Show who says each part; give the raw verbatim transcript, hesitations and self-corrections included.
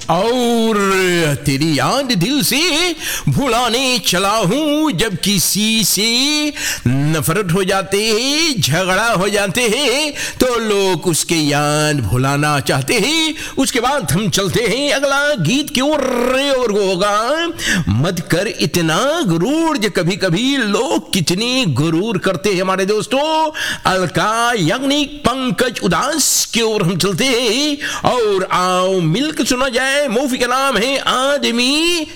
Speaker 1: और तेरी याद दिल से भुलाने चला हूँ। जब किसी से नफरत हो जाते हैं, झगड़ा हो जाते हैं, तो लोग उसके याद भुलाना चाहते हैं। उसके बाद हम चलते हैं अगला गीत की ओर। और होगा मत कर इतना गुरूर, जो कभी कभी लोग कितने गुरूर करते हैं हमारे दोस्तों। अलका याग्निक, पंकज उदास की ओर हम चलते हैं। और आओ मिलकर सुना जाए, मूवी का नाम है आदमी